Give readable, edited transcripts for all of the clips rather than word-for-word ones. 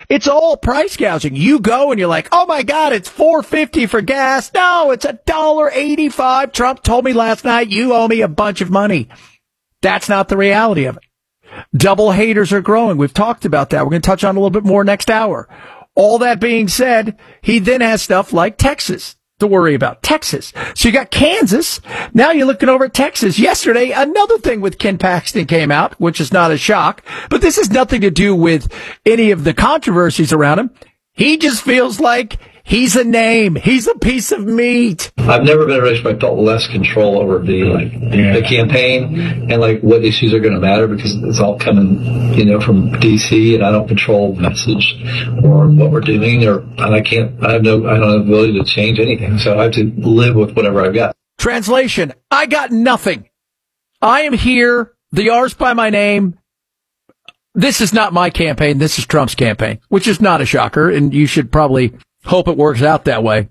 It's all price gouging. You go and you're like, oh my God, it's $4.50 for gas. No, it's $1.85. Trump told me last night you owe me a bunch of money. That's not the reality of it. Double haters are growing. We've talked about that. We're going to touch on a little bit more next hour. All that being said, he then has stuff like Texas to worry about. Texas. So you got Kansas. Now you're looking over at Texas. Yesterday, another thing with Ken Paxton came out, which is not a shock, but this has nothing to do with any of the controversies around him. He just feels like he's a name. He's a piece of meat. I've never been in a race where I felt less control over the campaign and what issues are going to matter, because it's all coming, from DC, and I don't control the message or what we're doing, and I don't have the ability to change anything. So I have to live with whatever I've got. Translation: I got nothing. I am here. The R's by my name. This is not my campaign. This is Trump's campaign, which is not a shocker. And you should probably hope it works out that way,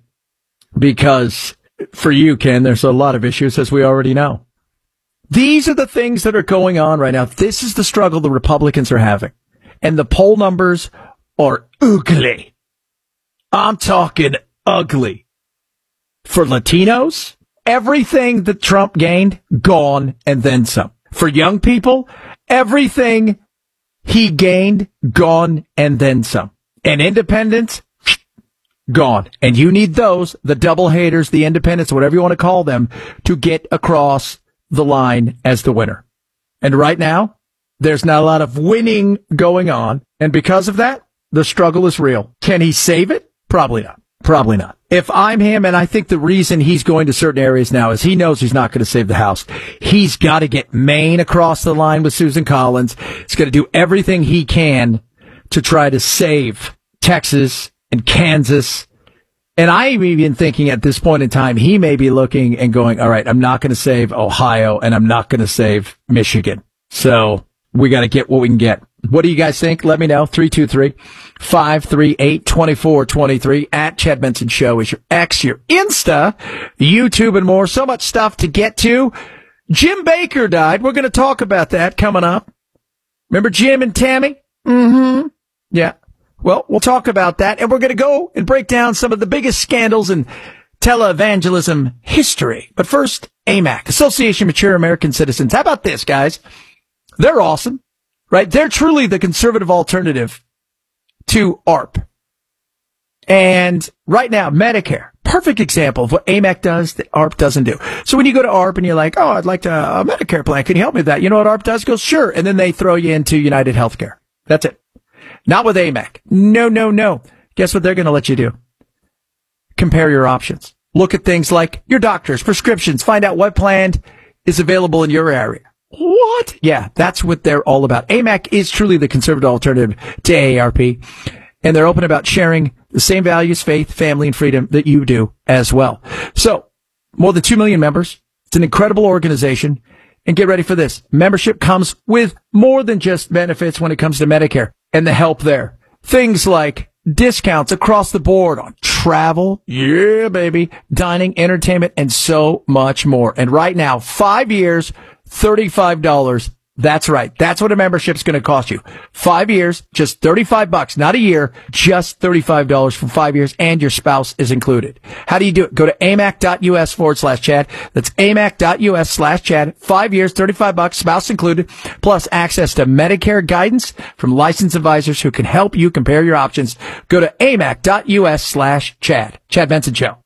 because for you, Ken, there's a lot of issues, as we already know. These are the things that are going on right now. This is the struggle the Republicans are having. And the poll numbers are ugly. I'm talking ugly. For Latinos, everything that Trump gained, gone and then some. For young people, everything he gained, gone and then some. And independents, gone. And you need those, the double haters, the independents, whatever you want to call them, to get across the line as the winner. And right now, there's not a lot of winning going on. And because of that, the struggle is real. Can he save it? Probably not. Probably not. If I'm him, and I think the reason he's going to certain areas now is he knows he's not going to save the House. He's got to get Maine across the line with Susan Collins. He's going to do everything he can to try to save Texas and Kansas. And I'm even thinking at this point in time, he may be looking and going, all right, I'm not going to save Ohio, and I'm not going to save Michigan. So we got to get what we can get. What do you guys think? Let me know. 323-538-2423 at Chad Benson Show is your X, your Insta, YouTube, and more. So much stuff to get to. Jim Baker died. We're going to talk about that coming up. Remember Jim and Tammy? Mm-hmm. Yeah. Well, we'll talk about that, and we're going to go and break down some of the biggest scandals in televangelism history. But first, AMAC, Association of Mature American Citizens. How about this, guys? They're awesome, right? They're truly the conservative alternative to ARP. And right now, Medicare, perfect example of what AMAC does that ARP doesn't do. So when you go to ARP and you're like, oh, I'd like a Medicare plan. Can you help me with that? You know what ARP does? Goes, sure. And then they throw you into United Healthcare. That's it. Not with AMAC. No. Guess what they're going to let you do? Compare your options. Look at things like your doctors, prescriptions, find out what plan is available in your area. What? Yeah, that's what they're all about. AMAC is truly the conservative alternative to AARP, and they're open about sharing the same values, faith, family, and freedom that you do as well. So, more than 2 million members. It's an incredible organization. And get ready for this. Membership comes with more than just benefits when it comes to Medicare and the help there. Things like discounts across the board on travel, yeah, baby, dining, entertainment, and so much more. And right now, 5 years, $35. That's right. That's what a membership's going to cost you. 5 years, just $35, not a year, just $35 for 5 years, and your spouse is included. How do you do it? Go to amac.us/Chad. That's amac.us/Chad. 5 years, $35, spouse included, plus access to Medicare guidance from licensed advisors who can help you compare your options. Go to amac.us/Chad. Chad Benson Show.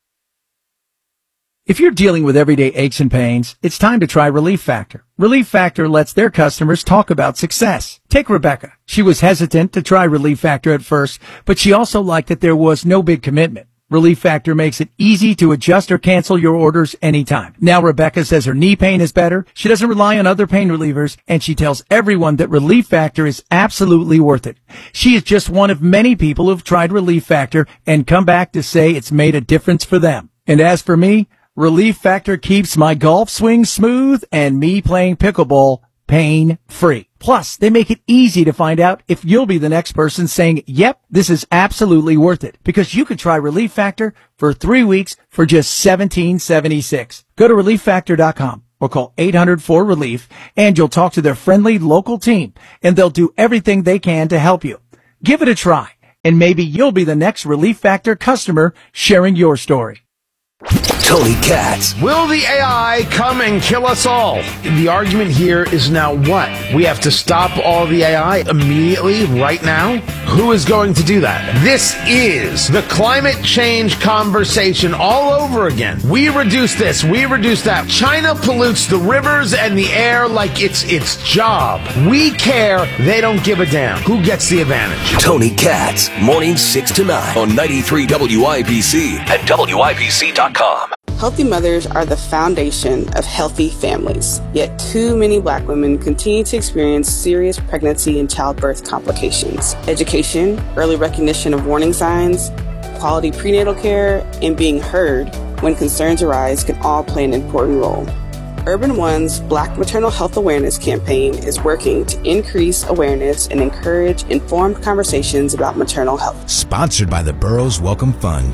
If you're dealing with everyday aches and pains, it's time to try Relief Factor. Relief Factor lets their customers talk about success. Take Rebecca. She was hesitant to try Relief Factor at first, but she also liked that there was no big commitment. Relief Factor makes it easy to adjust or cancel your orders anytime. Now Rebecca says her knee pain is better. She doesn't rely on other pain relievers, and she tells everyone that Relief Factor is absolutely worth it. She is just one of many people who've tried Relief Factor and come back to say it's made a difference for them. And as for me, Relief Factor keeps my golf swing smooth and me playing pickleball pain-free. Plus, they make it easy to find out if you'll be the next person saying, yep, this is absolutely worth it. Because you could try Relief Factor for 3 weeks for just $17.76. Go to ReliefFactor.com or call 800-4RELIEF and you'll talk to their friendly local team and they'll do everything they can to help you. Give it a try. And maybe you'll be the next Relief Factor customer sharing your story. Tony Katz. Will the AI come and kill us all? The argument here is now what? We have to stop all the AI immediately, right now? Who is going to do that? This is the climate change conversation all over again. We reduce this, we reduce that. China pollutes the rivers and the air like it's its job. We care, they don't give a damn. Who gets the advantage? Tony Katz, mornings 6 to 9 on 93 WIBC and WIBC.com. Healthy mothers are the foundation of healthy families. Yet too many Black women continue to experience serious pregnancy and childbirth complications. Education, early recognition of warning signs, quality prenatal care, and being heard when concerns arise can all play an important role. Urban One's Black Maternal Health Awareness campaign is working to increase awareness and encourage informed conversations about maternal health. Sponsored by the Burroughs Welcome Fund.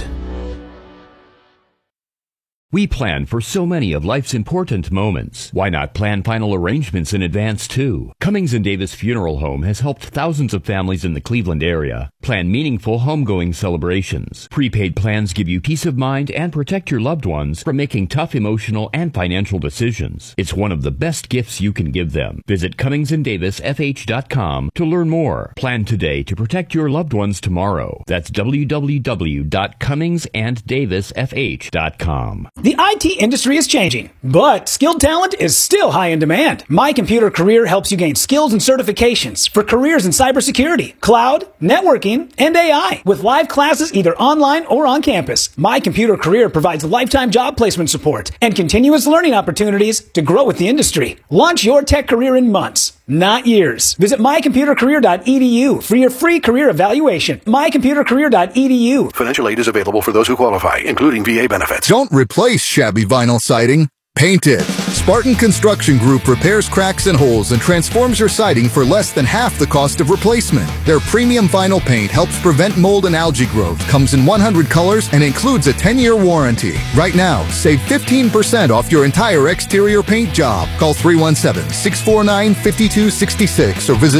We plan for so many of life's important moments. Why not plan final arrangements in advance, too? Cummings & Davis Funeral Home has helped thousands of families in the Cleveland area plan meaningful homegoing celebrations. Prepaid plans give you peace of mind and protect your loved ones from making tough emotional and financial decisions. It's one of the best gifts you can give them. Visit CummingsandDavisFH.com to learn more. Plan today to protect your loved ones tomorrow. That's www.CummingsandDavisFH.com. The IT industry is changing, but skilled talent is still high in demand. My Computer Career helps you gain skills and certifications for careers in cybersecurity, cloud, networking, and AI. With live classes either online or on campus, My Computer Career provides lifetime job placement support and continuous learning opportunities to grow with the industry. Launch your tech career in months, not years. Visit mycomputercareer.edu for your free career evaluation. mycomputercareer.edu. Financial aid is available for those who qualify, including VA benefits. Don't replace shabby vinyl siding. Paint it. Spartan Construction Group repairs cracks and holes and transforms your siding for less than half the cost of replacement. Their premium vinyl paint helps prevent mold and algae growth, comes in 100 colors, and includes a 10-year warranty. Right now, save 15% off your entire exterior paint job. Call 317-649-5266 or visit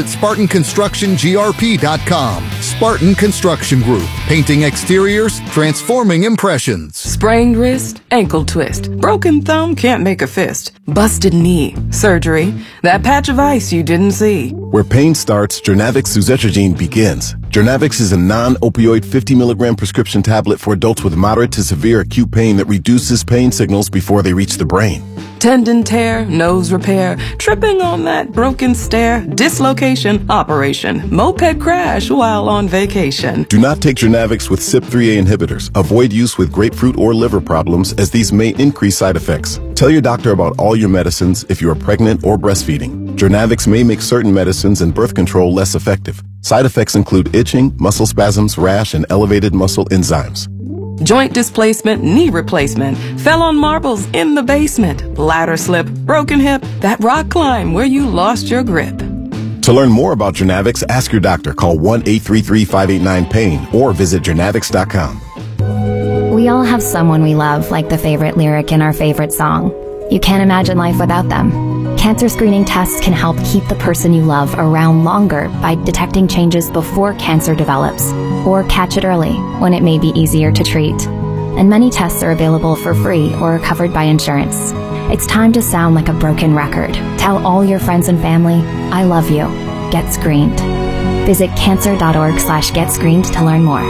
SpartanConstructionGRP.com. Spartan Construction Group. Painting exteriors, transforming impressions. Sprained wrist, ankle twist, broken thumb, can't make a fist, busted knee, surgery, that patch of ice you didn't see. Where pain starts, Jernavix suzetrigine begins. Jernavix is a non-opioid 50 milligram prescription tablet for adults with moderate to severe acute pain that reduces pain signals before they reach the brain. Tendon tear, nose repair, tripping on that broken stair, dislocation, operation, moped crash while on vacation. Do not take Jernavix with CYP3A inhibitors. Avoid use with grapefruit or liver problems as these may increase side effects. Tell your doctor about all your medicines if you are pregnant or breastfeeding. Jernavix may make certain medicines and birth control less effective. Side effects include itching, muscle spasms, rash, and elevated muscle enzymes. Joint displacement, knee replacement, fell on marbles in the basement, ladder slip, broken hip, that rock climb where you lost your grip. To learn more about Jernavix, ask your doctor. Call 1-833-589-PAIN or visit Jernavix.com. We all have someone we love, like the favorite lyric in our favorite song. You can't imagine life without them. Cancer screening tests can help keep the person you love around longer by detecting changes before cancer develops, or catch it early when it may be easier to treat. And many tests are available for free or are covered by insurance. It's time to sound like a broken record. Tell all your friends and family, I love you. Get screened. Visit cancer.org/getscreened to learn more.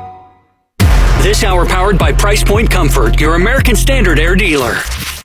This hour powered by Price Point Comfort, your American Standard Air dealer.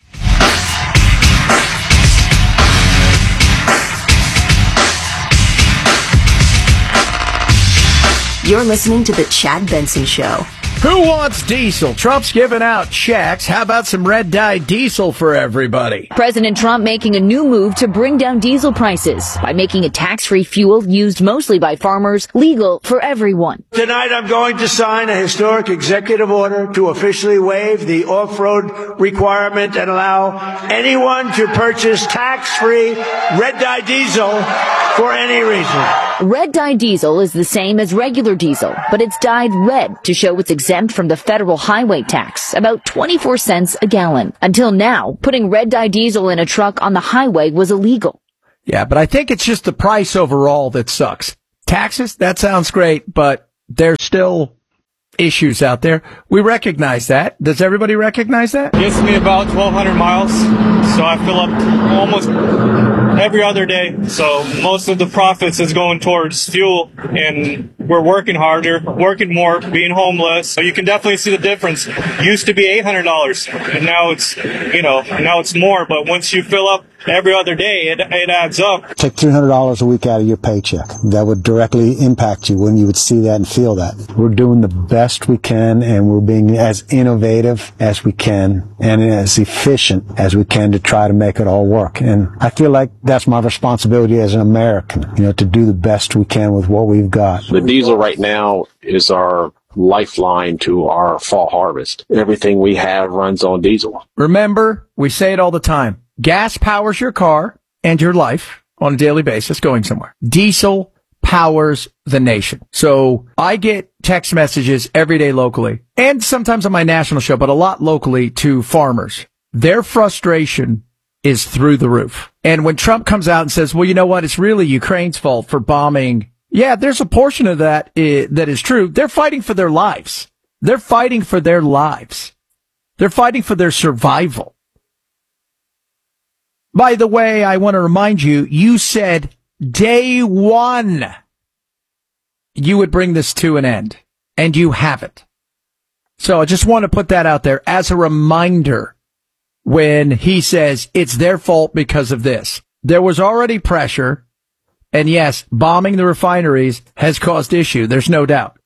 You're listening to The Chad Benson Show. Who wants diesel? Trump's giving out checks. How about some red-dye diesel for everybody? President Trump making a new move to bring down diesel prices by making a tax-free fuel used mostly by farmers legal for everyone. Tonight I'm going to sign a historic executive order to officially waive the off-road requirement and allow anyone to purchase tax-free red-dye diesel for any reason. Red-dye diesel is the same as regular diesel, but it's dyed red to show it's exempt from the federal highway tax, about 24 cents a gallon. Until now, putting red-dye diesel in a truck on the highway was illegal. Yeah, but I think it's just the price overall that sucks. Taxes, that sounds great, but there's still issues out there. We recognize that. Does everybody recognize that? It gets me about 1,200 miles, so I fill up almost every other day. So most of the profits is going towards fuel, and we're working harder, working more, being homeless. So you can definitely see the difference. Used to be $800, and now it's more. But once you fill up every other day, it adds up. Take $300 a week out of your paycheck. That would directly impact you when you would see that and feel that. We're doing the best we can, and we're being as innovative as we can and as efficient as we can to try to make it all work. And I feel like that's my responsibility as an American, to do the best we can with what we've got. The diesel right now is our lifeline to our fall harvest. Everything we have runs on diesel. Remember, we say it all the time. Gas powers your car and your life on a daily basis going somewhere. Diesel powers the nation. So I get text messages every day locally and sometimes on my national show, but a lot locally to farmers. Their frustration is through the roof. And when Trump comes out and says, well, you know what? It's really Ukraine's fault for bombing. Yeah, there's a portion of that that is true. They're fighting for their lives. They're fighting for their lives. They're fighting for their survival. By the way, I want to remind you, you said day one you would bring this to an end, and you haven't. So I just want to put that out there as a reminder when he says it's their fault because of this. There was already pressure, and yes, bombing the refineries has caused issue. There's no doubt.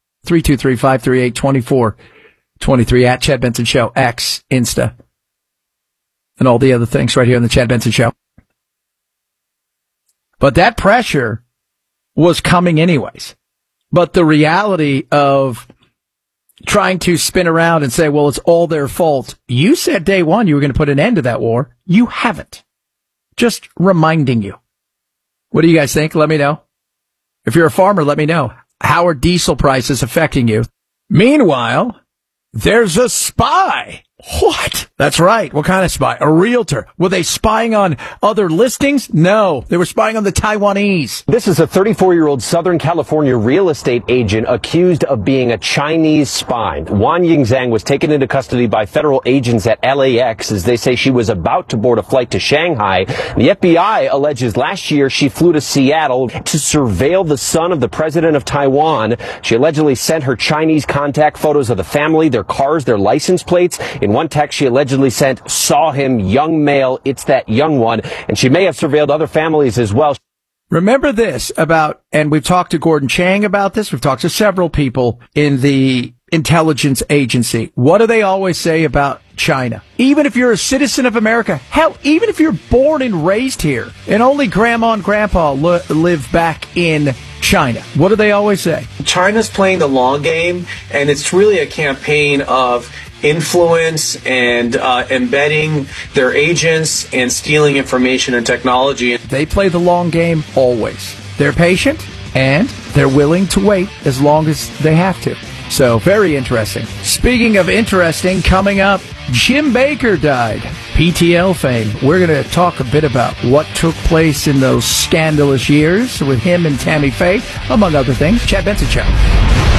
323-538-2423 at Chad Benson Show, X, Insta. And all the other things right here on the Chad Benson Show. But that pressure was coming anyways. But the reality of trying to spin around and say, well, it's all their fault. You said day one you were going to put an end to that war. You haven't. Just reminding you. What do you guys think? Let me know. If you're a farmer, let me know. How are diesel prices affecting you? Meanwhile, there's a spy. What? That's right. What kind of spy? A realtor. Were they spying on other listings? No, they were spying on the Taiwanese. This is a 34-year-old Southern California real estate agent accused of being a Chinese spy. Wang Yingzhang was taken into custody by federal agents at LAX as they say she was about to board a flight to Shanghai. The FBI alleges last year she flew to Seattle to surveil the son of the president of Taiwan. She allegedly sent her Chinese contact photos of the family, their cars, their license plates. In one text she allegedly sent, saw him, young male, it's that young one, and she may have surveilled other families as well. Remember this about, and we've talked to Gordon Chang about this, we've talked to several people in the intelligence agency. What do they always say about China? Even if you're a citizen of America, hell, even if you're born and raised here, and only grandma and grandpa live back in China, what do they always say? China's playing the long game, and it's really a campaign of influence and embedding their agents and stealing information and technology. They play the long game always. They're patient and they're willing to wait as long as they have to. So very interesting. Speaking of interesting, coming up, Jim Bakker died. PTL fame. We're going to talk a bit about what took place in those scandalous years with him and Tammy Faye, among other things. Chad Benson Show.